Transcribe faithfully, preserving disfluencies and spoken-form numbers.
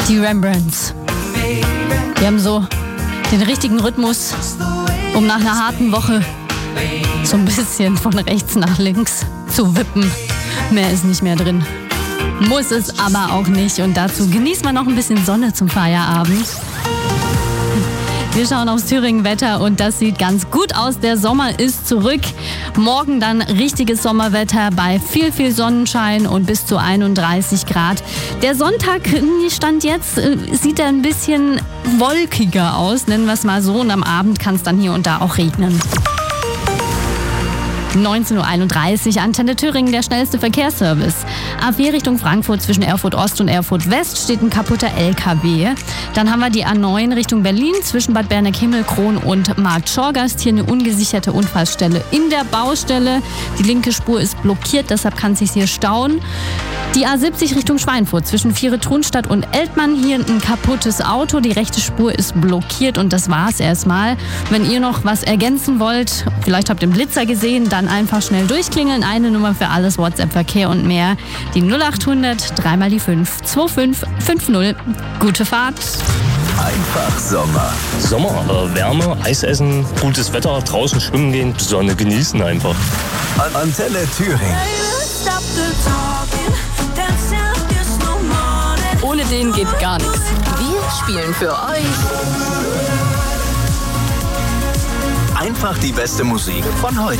Die Rembrandts. Die haben so den richtigen Rhythmus, um nach einer harten Woche so ein bisschen von rechts nach links zu wippen. Mehr ist nicht mehr drin. Muss es aber auch nicht. Und dazu genießt man noch ein bisschen Sonne zum Feierabend. Wir schauen aufs Thüringen-Wetter und das sieht ganz gut aus. Der Sommer ist zurück. Morgen dann richtiges Sommerwetter bei viel, viel Sonnenschein und bis zu einunddreißig Grad. Der Sonntag, Stand jetzt, sieht er ein bisschen wolkiger aus, nennen wir es mal so. Und am Abend kann es dann hier und da auch regnen. neunzehn Uhr einunddreißig, Antenne Thüringen, der schnellste Verkehrsservice. A vier Richtung Frankfurt zwischen Erfurt Ost und Erfurt West steht ein kaputter L K W. Dann haben wir die A neun Richtung Berlin zwischen Bad Berneck-Himmelkron und Markt Schorgast. Hier eine ungesicherte Unfallstelle in der Baustelle. Die linke Spur ist blockiert, deshalb kann es sich hier stauen. Die A siebzig Richtung Schweinfurt zwischen Viere-Thunstadt und Eltmann. Hier ein kaputtes Auto. Die rechte Spur ist blockiert und das war's erstmal. Wenn ihr noch was ergänzen wollt, vielleicht habt ihr einen Blitzer gesehen, dann einfach schnell durchklingeln. Eine Nummer für alles, WhatsApp-Verkehr und mehr. Die null achthundert, dreimal die fünf, zwei fünf fünf null. Gute Fahrt. Einfach Sommer. Sommer, äh, Wärme, Eis essen, gutes Wetter, draußen schwimmen gehen, Sonne genießen einfach. Antenne Thüringen. Ohne den geht gar nichts. Wir spielen für euch Einfach die beste Musik von heute.